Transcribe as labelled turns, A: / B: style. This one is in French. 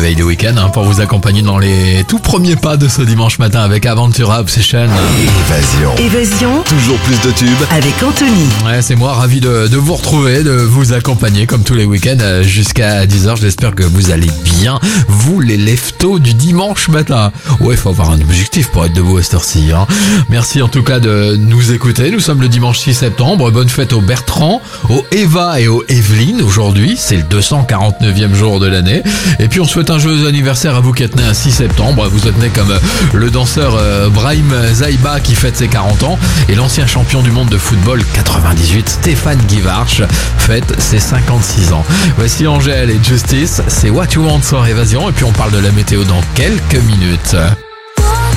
A: réveil du week-end pour vous accompagner dans les tout premiers pas de ce dimanche matin avec Aventura Obsession.
B: Évasion.
C: Toujours plus de tubes.
B: Avec Anthony.
A: Ouais, c'est moi, ravi de vous retrouver, de vous accompagner comme tous les week-ends jusqu'à 10h. J'espère que vous allez bien, vous les leftos du dimanche matin. Ouais, il faut avoir un objectif pour être debout à cette heure-ci. Merci en tout cas de nous écouter. Nous sommes le dimanche 6 septembre. Bonne fête aux Bertrand, aux Eva et aux Evelyne. Aujourd'hui, c'est le 249e jour de l'année. Et puis on souhaite un joyeux anniversaire à vous qui êtes né un 6 septembre. Vous êtes né comme le danseur Brahim Zaiba qui fête ses 40 ans et l'ancien champion du monde de football 98 Stéphane Guivarch fête ses 56 ans. Voici Angèle et Justice, c'est What You Want sur Évasion et puis on parle de la météo dans quelques minutes.